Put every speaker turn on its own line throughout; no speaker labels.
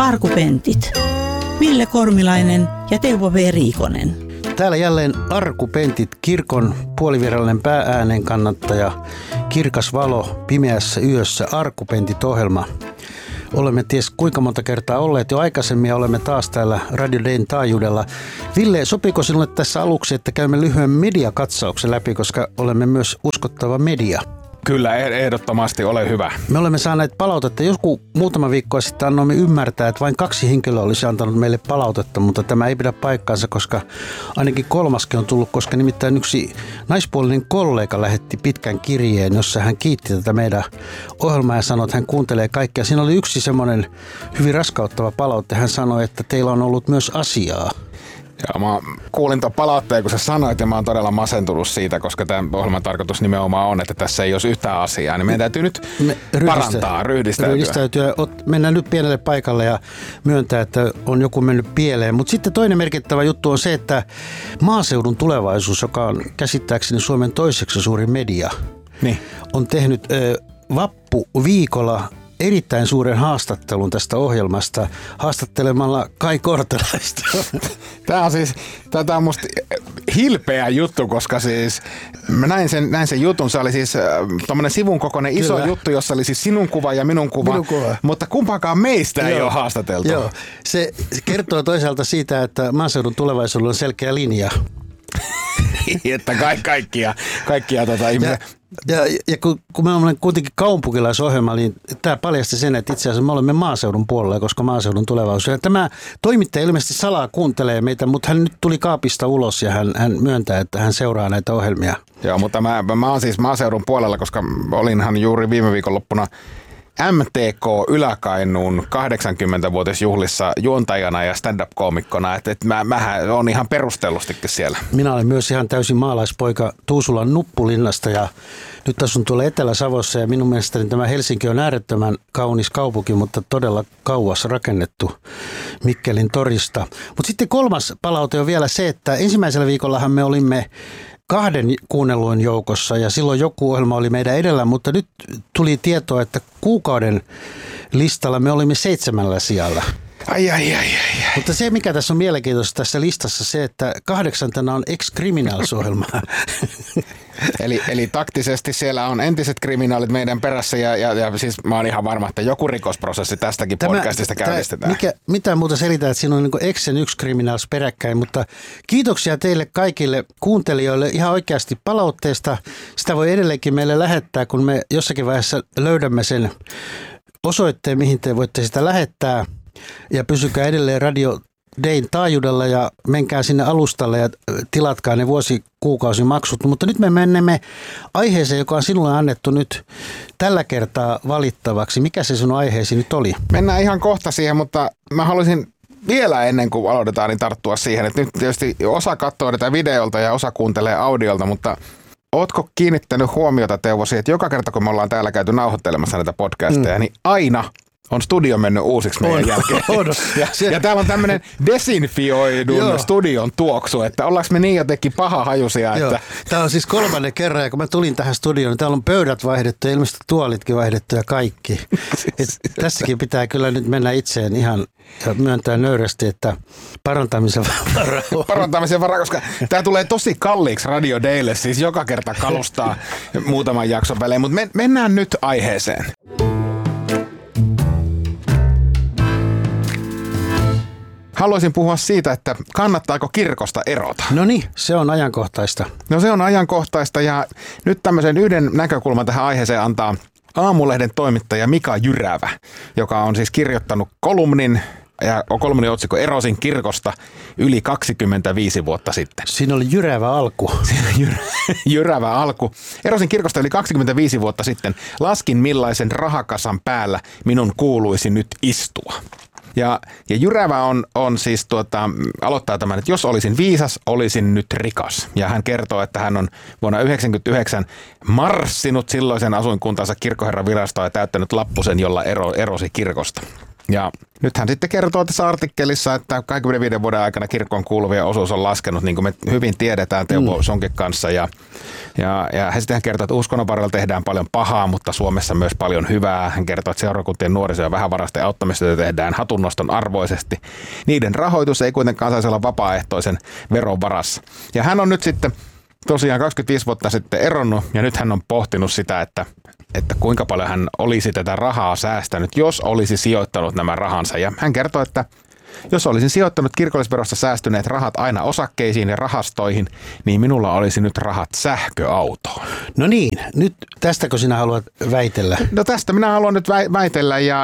Arkupentit. Ville Kormilainen ja Teuvo V. Riikonen.
Täällä jälleen Arkupentit, kirkon puolivirallinen päääänen kannattaja, kirkas valo pimeässä yössä, Arkupentit-ohjelma. Olemme ties kuinka monta kertaa olleet jo aikaisemmin ja olemme taas täällä Radio Dayn taajuudella. Ville, sopiiko sinulle tässä aluksi, että käymme lyhyen mediakatsauksen läpi, koska olemme myös uskottava media?
Kyllä, ehdottomasti, ole hyvä.
Me olemme saaneet palautetta. Joku muutama viikko sitten annoimme ymmärtää, että vain 2 henkilöä olisi antanut meille palautetta, mutta tämä ei pidä paikkaansa, koska ainakin 3. on tullut, koska nimittäin yksi naispuolinen kollega lähetti pitkän kirjeen, jossa hän kiitti tätä meidän ohjelmaa ja sanoi, että hän kuuntelee kaikkea. Siinä oli yksi semmoinen hyvin raskauttava palaute. Hän sanoi, että teillä on ollut myös asiaa.
Ja mä kuulin tuon palautteen, kun sä sanoit, ja mä oon todella masentunut siitä, koska tämän ohjelman tarkoitus nimenomaan on, että tässä ei olisi yhtään asiaa, niin meidän täytyy nyt ryhdistäytyä.
Mennään nyt pienelle paikalle ja myöntää, että on joku mennyt pieleen. Mutta sitten toinen merkittävä juttu on se, että Maaseudun Tulevaisuus, joka on käsittääkseni Suomen toiseksi suurin media, on tehnyt vappuviikolla erittäin suuren haastattelun tästä ohjelmasta haastattelemalla Kai Kortelaista.
Tämä on musta hilpeä juttu, koska siis mä näin sen jutun. Se oli siis tommonen sivun kokoinen iso juttu, jossa oli siis sinun kuva ja minun kuva. Mutta kumpaakaan meistä ei ole haastateltu.
Joo. Se kertoo toisaalta siitä, että Maaseudun Tulevaisuudella on selkeä linja.
Että kaikkia ihmisiä.
Ja kun me olemme kuitenkin kaupunkilaisohjelma, niin tämä paljasti sen, että itse asiassa me olemme maaseudun puolella, koska Maaseudun Tulevaisuus. Tämä toimittaja ilmeisesti salaa kuuntelee meitä, mutta hän nyt tuli kaapista ulos ja hän myöntää, että hän seuraa näitä ohjelmia.
Joo, mutta mä oon siis Maaseudun puolella, koska olinhan juuri viime viikonloppuna MTK Ylä-Kainuun 80-vuotisjuhlissa juontajana ja stand-up-koomikkona, että mähän on ihan perustellustikin siellä.
Minä olen myös ihan täysin maalaispoika Tuusulan Nuppulinnasta ja nyt asun tuolla Etelä-Savossa ja minun mielestäni tämä Helsinki on äärettömän kaunis kaupunki, mutta todella kauas rakennettu Mikkelin torista. Mutta sitten 3. palaute on vielä se, että ensimmäisellä viikollahan me olimme 2 kuunnelluin joukossa ja silloin joku ohjelma oli meidän edellä, mutta nyt tuli tietoa, että kuukauden listalla me olimme 7. sijalla.
Ai.
Mutta se, mikä tässä on mielenkiintoista tässä listassa, se, että 8. on Ex-Criminals-ohjelma.
Eli taktisesti siellä on entiset kriminaalit meidän perässä ja siis mä oon ihan varma, että joku rikosprosessi tästäkin podcastista käynnistetään.
Mitä muuta selitää, että siinä on niin Ex ja yksi Criminals peräkkäin, mutta kiitoksia teille kaikille kuuntelijoille ihan oikeasti palautteesta. Sitä voi edelleenkin meille lähettää, kun me jossakin vaiheessa löydämme sen osoitteen, mihin te voitte sitä lähettää. Ja pysykää edelleen Radio Dayn taajuudella ja menkää sinne alustalle ja tilatkaa ne kuukausimaksut. Mutta nyt me menemme aiheeseen, joka on sinulle annettu nyt tällä kertaa valittavaksi. Mikä se sun aiheesi nyt oli?
Mennään ihan kohta siihen, mutta mä haluaisin vielä ennen kuin aloitetaan niin tarttua siihen, että nyt tietysti osa katsoo tätä videolta ja osa kuuntelee audiolta, mutta ootko kiinnittänyt huomiota, Teuvo, siihen, että joka kerta kun me ollaan täällä käyty nauhoittelemassa näitä podcasteja, niin aina on studio mennyt uusiksi meidän jälkeen. Ja täällä on tämmöinen desinfioidun studion tuoksu, että ollaanko me niin jotenkin pahahajuisia. Että
tämä on siis 3. kerran, ja kun mä tulin tähän studioon, niin täällä on pöydät vaihdettu ja ilmeisesti tuolitkin vaihdettu ja kaikki. Tässäkin pitää kyllä nyt mennä itseen ihan ja myöntää nöyrästi, että parantamisen varaa.
Parantamisen varaa, koska tämä tulee tosi kalliiksi Radio Daylle, siis joka kerta kalustaa muutaman jakson välein, mutta mennään nyt aiheeseen. Haluaisin puhua siitä, että kannattaako kirkosta erota.
No niin, se on ajankohtaista.
No se on ajankohtaista ja nyt tämmöisen yhden näkökulman tähän aiheeseen antaa Aamulehden toimittaja Mika Jyrävä, joka on siis kirjoittanut kolumnin ja kolumnin otsikko Erosin kirkosta yli 25 vuotta sitten.
Siinä oli jyrävä alku.
Jyrävä alku. Erosin kirkosta yli 25 vuotta sitten. Laskin millaisen rahakasan päällä minun kuuluisi nyt istua. Ja Jyrävä on siis aloittaa tämän, että jos olisin viisas, olisin nyt rikas. Ja hän kertoo, että hän on vuonna 1999 marssinut silloisen asuinkuntansa kirkkoherran virastoon ja täyttänyt lappusen, jolla erosi kirkosta. Ja nyt hän sitten kertoo tässä artikkelissa, että 25 vuoden aikana kirkkoon kuuluvien osuus on laskenut, niin kuin me hyvin tiedetään Teuvo Sonkin kanssa. Ja hän sitten kertoo, että uskonnon varrella tehdään paljon pahaa, mutta Suomessa myös paljon hyvää. Hän kertoo, että seurakuntien nuoriso- ja vähävaraisten auttamista tehdään hatunnoston arvoisesti. Niiden rahoitus ei kuitenkaan saisi olla vapaaehtoisen veron varassa. Ja hän on nyt sitten tosiaan 25 vuotta sitten eronnut ja nyt hän on pohtinut sitä, että kuinka paljon hän olisi tätä rahaa säästänyt, jos olisi sijoittanut nämä rahansa. Ja hän kertoo, että jos olisin sijoittanut kirkollisverosta säästyneet rahat aina osakkeisiin ja rahastoihin, niin minulla olisi nyt rahat sähköautoon.
No niin, nyt tästäkö sinä haluat väitellä?
No tästä minä haluan nyt väitellä ja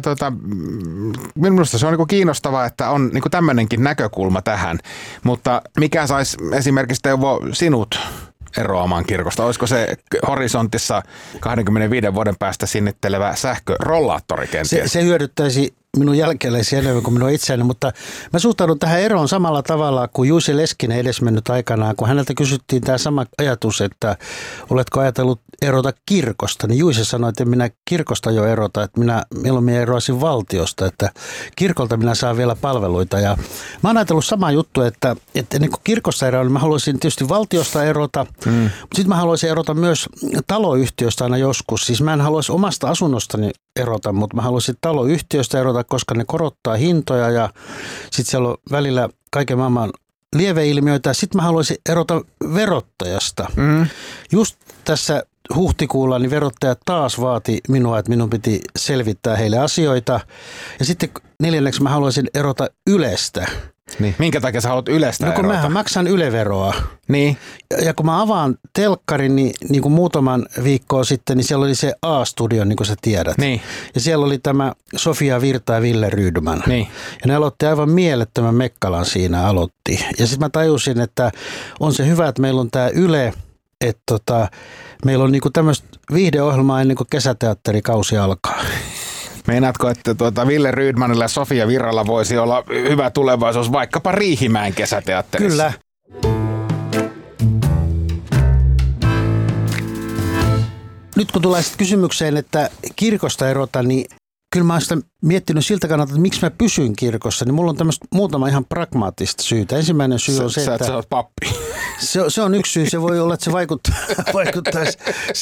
minusta se on niin kiinnostavaa, että on niin tämmöinenkin näkökulma tähän, mutta mikä saisi esimerkiksi Teuvo sinut eroamaan kirkosta? Olisiko se horisontissa 25 vuoden päästä sinnittelevä sähkörollaattori kenties?
Se hyödyttäisi minun jälkeläisiä enemmän kuin minua itseäni, mutta mä suhtaudun tähän eroon samalla tavalla kuin Juice Leskinen edesmennyt aikanaan, kun häneltä kysyttiin tämä sama ajatus, että oletko ajatellut erota kirkosta, niin Juice sanoi, että en minä kirkosta jo erota, että minä mieluummin eroaisin valtiosta, että kirkolta minä saan vielä palveluita. Ja mä oon ajatellut sama juttu, että ennen kuin kirkosta eroon, niin mä haluaisin tietysti valtiosta erota, mutta sitten mä haluaisin erota myös taloyhtiöstä aina joskus. Siis mä en haluaisi omasta asunnostani erota, mutta mä haluaisin taloyhtiöstä erota, koska ne korottaa hintoja ja sitten siellä on välillä kaiken maailman lieveilmiöitä. Sitten mä haluaisin erota verottajasta. Just tässä huhtikuulla niin verottajat taas vaati minua, että minun piti selvittää heille asioita. Ja sitten 4. mä haluaisin erota Ylestä.
Niin. Minkä takia sä haluat Ylestä erota?
No kun mähän maksan Yle-veroa.
Niin.
Ja kun mä avaan telkkarin, niin kuin muutaman viikkoa sitten, niin siellä oli se A-studio, niin kuin sä tiedät.
Niin.
Ja siellä oli tämä Sofia Virta ja Ville Rydman.
Niin.
Ja ne aloitti aivan mielettömän Mekkalan siinä aloitti. Ja sitten mä tajusin, että on se hyvä, että meillä on tämä Yle, että meillä on niinku tämmöistä viihdeohjelmaa ennen kuin kesäteatterikausi alkaa.
Meinaatko, että Ville Rydmanilla ja Sofia Virralla voisi olla hyvä tulevaisuus vaikkapa Riihimäen kesäteatterissa?
Kyllä. Nyt kun tulee sitten kysymykseen, että kirkosta erota, niin kyllä mä oon sitä miettinyt siltä kannalta, että miksi mä pysyn kirkossa, niin mulla on tämmöistä muutama ihan pragmaattista syytä. Ensimmäinen syy on se, että
sä oot pappi.
Se on yksi syy, se voi olla, että se vaikuttaisi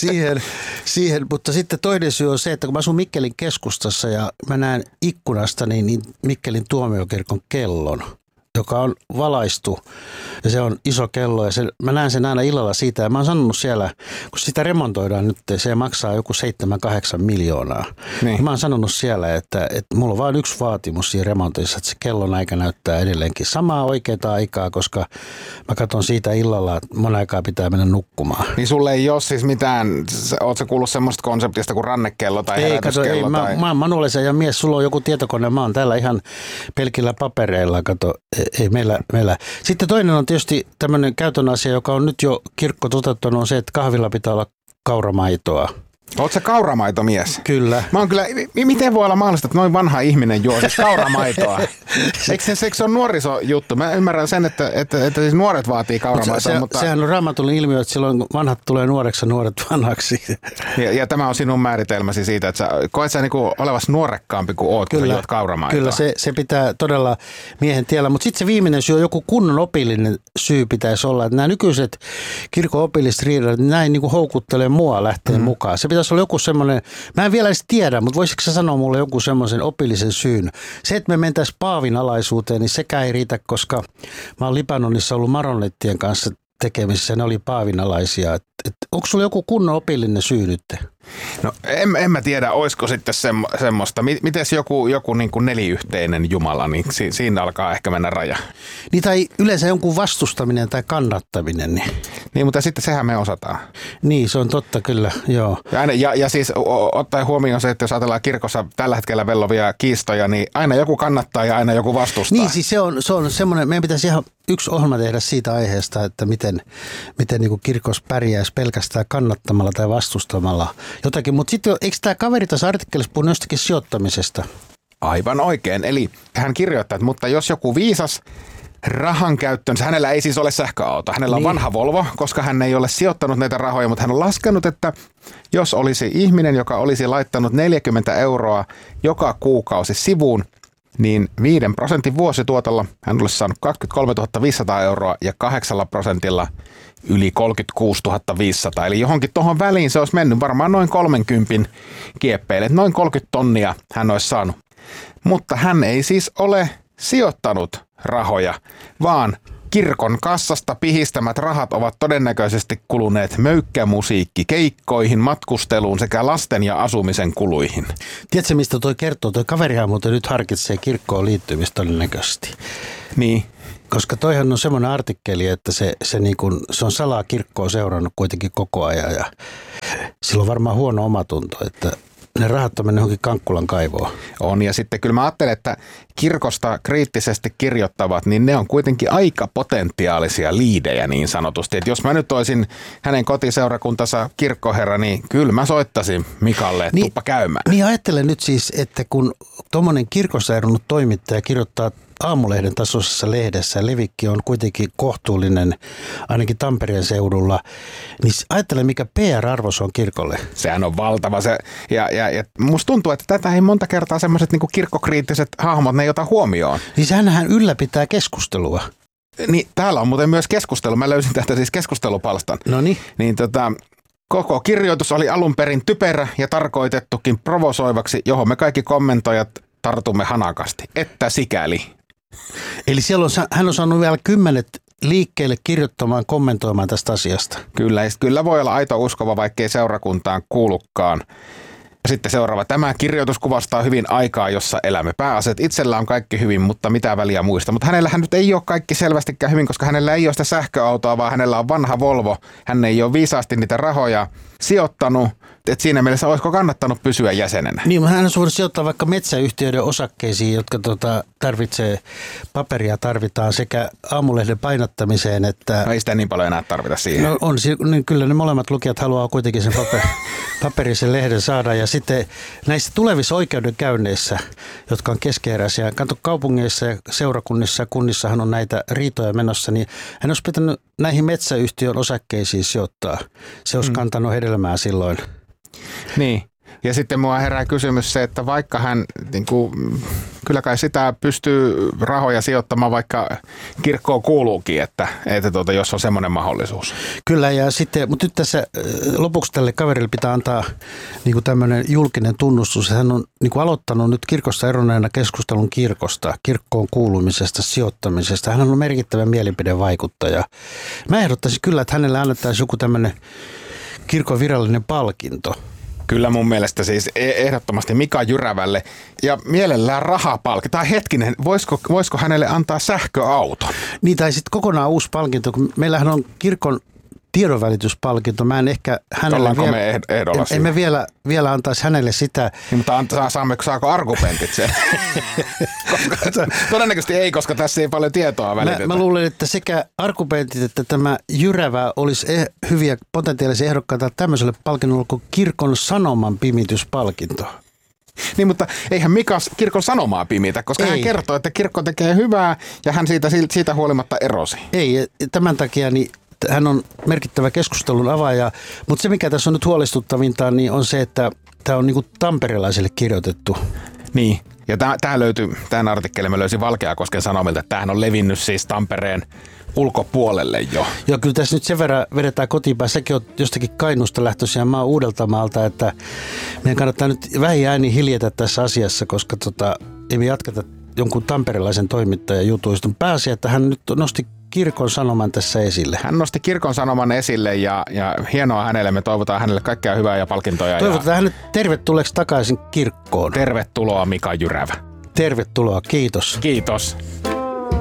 siihen, mutta sitten toinen syy on se, että kun mä asun Mikkelin keskustassa ja mä näen ikkunasta niin Mikkelin tuomiokirkon kellon, joka on valaistu ja se on iso kello ja mä näen sen aina illalla siitä ja mä oon sanonut siellä, kun sitä remontoidaan nyt, se maksaa joku 7-8 miljoonaa. Niin. Mä oon sanonut siellä, että mulla on vain yksi vaatimus siinä remontissa, että se kellon aika näyttää edelleenkin samaa oikeaa aikaa, koska mä katson siitä illalla, että mon aikaa pitää mennä nukkumaan.
Niin sulle ei ole siis mitään, oot sä kuullut semmoista konseptista kuin rannekello tai herätyskello?
Mä oon manuaalisen ja mies, sulla on joku tietokone, mä oon täällä ihan pelkillä papereilla, ei meillä. Sitten toinen on tietysti tämmöinen käytön asia, joka on nyt jo kirkko toteuttanut, on se, että kahvilla pitää olla kauramaitoa.
Oot sä kauramaitomies?
Kyllä.
Mä oon kyllä, miten voi olla mahdollista, että noin vanha ihminen juo siis kauramaitoa? Eikö se on nuorisojuttu? Mä ymmärrän sen, että siis nuoret vaatii kauramaitoa. Mutta
sehän on raamatullinen ilmiö, että silloin vanhat tulee nuoreksi ja nuoret vanhaksi.
Ja tämä on sinun määritelmäsi siitä, että sä koet sä niinku olevas nuorekkaampi kuin oot, kun sä juot kauramaitoa.
Kyllä, se pitää todella miehen tiellä. Mutta sitten se viimeinen syy on joku kunnon opillinen syy pitäisi olla. Että nämä nykyiset kirkon opilliset riidat, näin niinku houkuttelee mua lähteen mukaan. Se pitäisi olla joku semmoinen, mä en vielä edes tiedä, mutta voisitko sä sanoa mulle joku semmoisen opillisen syyn? Se, että me mentäisiin paavin alaisuuteen, niin sekään ei riitä, koska mä oon Libanonissa ollut maronettien kanssa tekemisissä, ne oli paavin alaisia. Onko sulla joku kunnon opillinen syy nyt?
No en mä tiedä, olisiko sitten semmoista. Mites joku niin kuin neliyhteinen Jumala, niin siinä alkaa ehkä mennä raja.
Niin tai yleensä jonkun vastustaminen tai kannattaminen.
Niin, mutta sitten sehän me osataan.
Niin, se on totta kyllä, joo.
Ja siis ottaen huomioon se, että jos ajatellaan kirkossa tällä hetkellä vellovia kiistoja, niin aina joku kannattaa ja aina joku vastustaa.
Niin, siis se on semmoinen, meidän pitäisi ihan yksi ohjelma tehdä siitä aiheesta, että miten niin kuin kirkossa pärjäisi pelkästään kannattamalla tai vastustamalla jotakin. Mutta sitten eikö tämä kaveri tässä artikkelissa puhunut jostakin sijoittamisesta?
Aivan oikein. Eli hän kirjoittaa, että mutta jos joku viisas rahan käyttönsä. Hänellä ei siis ole sähköauto. Hänellä on vanha Volvo, koska hän ei ole sijoittanut näitä rahoja, mutta hän on laskenut, että jos olisi ihminen, joka olisi laittanut 40 € joka kuukausi sivuun, niin 5% vuosituotolla hän olisi saanut 23 500 € ja 8% yli 36 500. Eli johonkin tuohon väliin se olisi mennyt varmaan noin 30 kieppeille. Noin 30 tonnia hän olisi saanut. Mutta hän ei siis ole sijoittanut rahoja, vaan kirkon kassasta pihistämät rahat ovat todennäköisesti kuluneet möykkämusiikkikeikkoihin, matkusteluun sekä lasten ja asumisen kuluihin.
Tiedätkö, mistä toi kertoo? Toi kaverihan muuten nyt harkitsee kirkkoon liittymistä todennäköisesti.
Niin.
Koska toihan on semmoinen artikkeli, että se on salaa kirkkoa seurannut kuitenkin koko ajan ja sillä on varmaan huono omatunto, että ne rahat on mennyt johonkin Kankkulan kaivoon.
On, ja sitten kyllä mä ajattelen, että kirkosta kriittisesti kirjoittavat, niin ne on kuitenkin aika potentiaalisia liidejä niin sanotusti. Että jos mä nyt olisin hänen kotiseurakuntansa kirkkoherra, niin kyllä mä soittaisin Mikalle, että tuppa käymään.
Niin ajattelen nyt siis, että kun tuommoinen kirkossa eronnut toimittaja kirjoittaa Aamulehden tasoisessa lehdessä, levikki on kuitenkin kohtuullinen, ainakin Tampereen seudulla, niin ajattele mikä PR-arvo se on kirkolle.
Sehän on valtava. Ja musta tuntuu, että tätä ei monta kertaa semmoiset niinku kirkkokriittiset hahmot, ne ei ota huomioon.
Niin hänhän ylläpitää keskustelua.
Niin, täällä on muuten myös keskustelu. Mä löysin tästä siis keskustelupalstan.
Noniin.
Niin koko kirjoitus oli alun perin typerä ja tarkoitettukin provosoivaksi, johon me kaikki kommentoijat tartumme hanakasti. Että sikäli.
Eli siellä hän on saanut vielä 10 liikkeelle kirjoittamaan, kommentoimaan tästä asiasta.
Kyllä voi olla aito uskova, vaikkei seurakuntaan kuulukaan. Sitten seuraava. Tämä kirjoitus kuvastaa hyvin aikaa, jossa elämme. Pääasiat itsellä on kaikki hyvin, mutta mitä väliä muista. Mutta hänellähän nyt ei ole kaikki selvästikään hyvin, koska hänellä ei ole sitä sähköautoa, vaan hänellä on vanha Volvo. Hän ei ole viisaasti niitä rahoja sijoittanut. Että siinä mielessä olisiko kannattanut pysyä jäsenenä?
Niin, hän on voinut sijoittaa vaikka metsäyhtiöiden osakkeisiin, jotka tarvitsee paperia, tarvitaan sekä Aamulehden painattamiseen, että...
No ei sitä niin paljon enää tarvita siihen.
No on, niin kyllä ne molemmat lukijat haluaa kuitenkin sen paperisen lehden saada. Ja sitten näissä tulevissa oikeudenkäynneissä, jotka on keskeeräisiä, kaupungeissa ja seurakunnissa ja kunnissahan on näitä riitoja menossa, niin hän olisi pitänyt näihin metsäyhtiön osakkeisiin sijoittaa. Se olisi kantanut hedelmää silloin.
Niin. Ja sitten mua herää kysymys se, että vaikka hän, kyllä kai sitä pystyy rahoja sijoittamaan, vaikka kirkkoon kuuluukin, että jos on semmoinen mahdollisuus.
Kyllä, ja sitten, mutta nyt tässä lopuksi tälle kaverille pitää antaa tämmöinen julkinen tunnustus. Hän on aloittanut nyt kirkosta eronneena keskustelun kirkkoon kuulumisesta, sijoittamisesta. Hän on merkittävä mielipidevaikuttaja. Mä ehdottaisin kyllä, että hänelle annettaisiin joku tämmöinen kirkon virallinen palkinto.
Kyllä mun mielestä siis ehdottomasti Mika Jyrävälle ja mielellään rahapalkinto. Tai hetkinen, voisiko hänelle antaa sähköauto?
Niin, tai sitten kokonaan uusi palkinto, kun meillähän on kirkon tiedonvälityspalkinto. Mä en ehkä hänelle
me
vielä antaisi hänelle sitä.
Niin, mutta saako argumentit sen? Todennäköisesti ei, koska tässä ei paljon tietoa välitetä.
Mä luulen, että sekä argumentit että tämä Jyrävä olisi hyviä potentiaalisia ehdokkaita tämmöiselle palkinnolle kuin kirkon sanoman pimityspalkinto.
Niin, mutta eihän Mika kirkon sanomaa pimitä, koska hän kertoo, että kirkko tekee hyvää ja hän siitä huolimatta erosi.
Ei, tämän takia niin hän on merkittävä keskustelun avaaja, mutta se mikä tässä on nyt huolestuttavinta niin on se, että tämä on niinku tamperelaisille kirjoitettu.
Niin, ja tämän artikkelin mä löysin Valkeakosken Sanomilta, että tämähän on levinnyt siis Tampereen ulkopuolelle jo.
Joo, kyllä tässä nyt sen verran vedetään kotiinpäin. Säkin on jostakin Kainuusta lähtöisin ja mä oon Uudeltamaalta, että meidän kannattaa nyt vähin ääni hiljetä tässä asiassa, koska ei me jatketa jonkun tamperelaisen toimittajan jutuista. Pääasia, että hän nyt nosti kirkon sanoman tässä esille.
Hän nosti kirkon sanoman esille ja hienoa hänelle. Me toivotaan hänelle kaikkea hyvää ja palkintoja.
Toivotaan hänet tervetulleeksi takaisin kirkkoon.
Tervetuloa Mika Jyrävä.
Tervetuloa, kiitos.
Kiitos.